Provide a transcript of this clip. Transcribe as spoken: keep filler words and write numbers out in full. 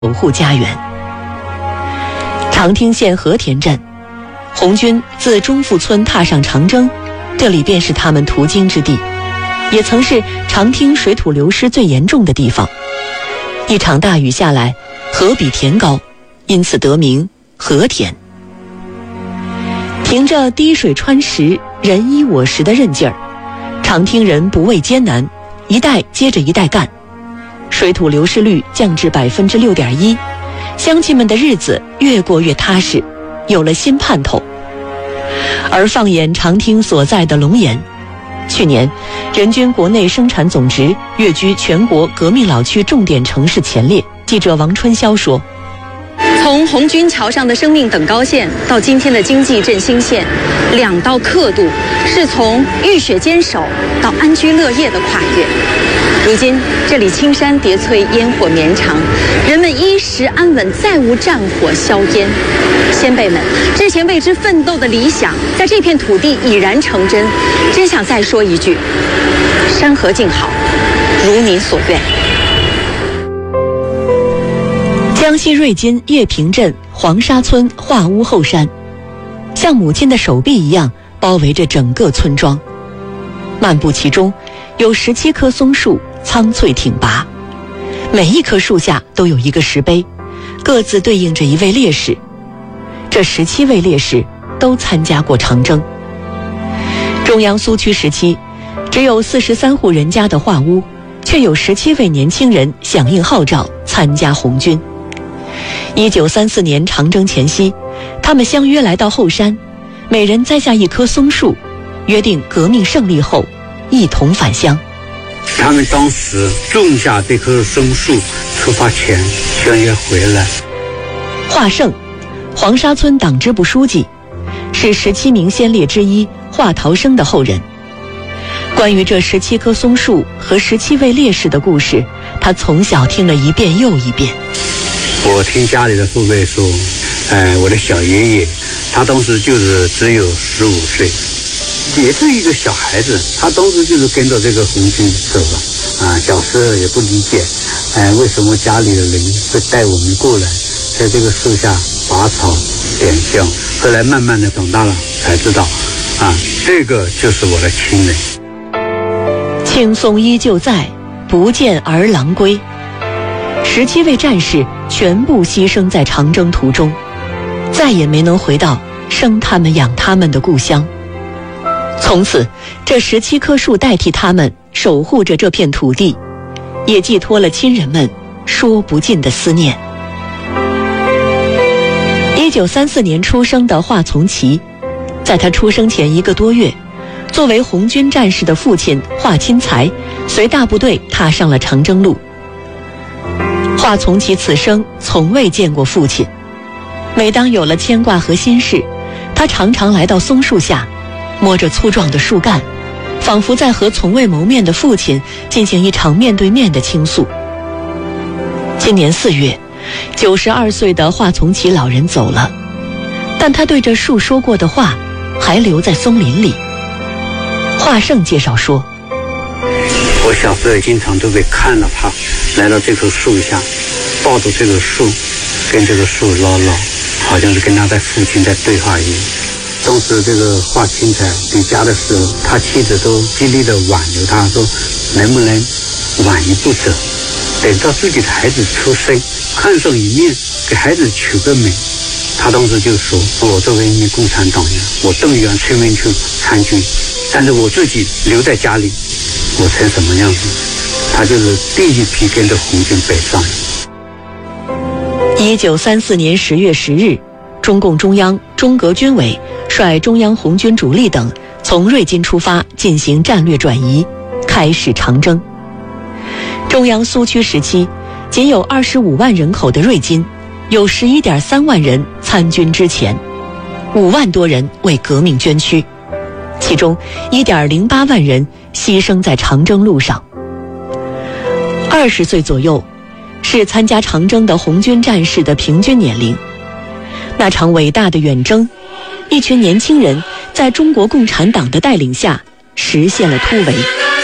守护家园。长汀县和田镇，红军自中富村踏上长征，这里便是他们途经之地，也曾是长汀水土流失最严重的地方。一场大雨下来，河比田高，因此得名和田。凭着滴水穿石、人依我实的韧劲儿，长汀人不畏艰难，一代接着一代干，水土流失率降至百分之六点一，乡亲们的日子越过越踏实，有了新盼头。而放眼长汀所在的龙岩，去年人均国内生产总值跃居全国革命老区重点城市前列。记者王春潇说， 从红军桥上的生命等高线到今天的经济振兴线，两道刻度是从浴血坚守到安居乐业的跨越。如今这里青山叠翠，烟火绵长，人们衣食安稳，再无战火硝烟。先辈们之前为之奋斗的理想，在这片土地已然成真。真想再说一句：山河静好，如您所愿。 江西瑞金叶平镇黄沙村化屋后山，像母亲的手臂一样包围着整个村庄。漫步其中，有十七棵松树苍翠挺拔，每一棵树下都有一个石碑，各自对应着一位烈士。这十七位烈士都参加过长征。中央苏区时期，只有四十三户人家的化屋，却有十七位年轻人响应号召参加红军。一九三四年长征前夕，他们相约来到后山，每人栽下一棵松树，约定革命胜利后一同返乡。 他们当时种下这棵松树，出发前相约回来。 华胜，黄沙村党支部书记，是十七名先烈之一华陶生的后人。关于这十七棵松树和十七位烈士的故事，他从小听了一遍又一遍。 我听家里的父辈说，呃，我的小爷爷，他当时就是只有十五岁，也是一个小孩子，他当时就是跟着这个红军走了，啊，小时候也不理解，呃，为什么家里的人会带我们过来，在这个树下拔草点香，后来慢慢的长大了才知道，啊，这个就是我的亲人。 青松依旧在，不见儿郎归。十七位战士全部牺牲在长征途中，再也没能回到生他们养他们的故乡。从此，这十七棵树代替他们守护着这片土地，也寄托了亲人们说不尽的思念。一九三四年出生的华从耆，在他出生前一个多月，作为红军战士的父亲华钦才随大部队踏上了长征路。华从耆此生从未见过父亲，每当有了牵挂和心事，他常常来到松树下，摸着粗壮的树干，仿佛在和从未谋面的父亲进行一场面对面的倾诉。今年四月，九十二岁的华从耆老人走了，但他对着树说过的话还留在松林里。华胜介绍说， 我小时候经常都会看到他来到这棵树下，抱着这个树，跟这个树唠唠，好像是跟他的父亲在对话一样。当时这个华钦才离家的时候，他妻子都极力的挽留他，说能不能晚一步走，等到自己的孩子出生，看上一面，给孩子取个名。他当时就说，我作为一名共产党员，我动员村民去参军，但是我自己留在家里，我成什么样子？他就是第一批跟着红军北上。 一九三四年十月十日，中共中央、中革军委率中央红军主力等从瑞金出发，进行战略转移，开始长征。中央苏区时期，仅有二十五万人口的瑞金，有十一点三万人参军之前，五万多人为革命捐躯，其中一点零八万人牺牲在长征路上。二十岁左右，是参加长征的红军战士的平均年龄。那场伟大的远征，一群年轻人在中国共产党的带领下实现了突围。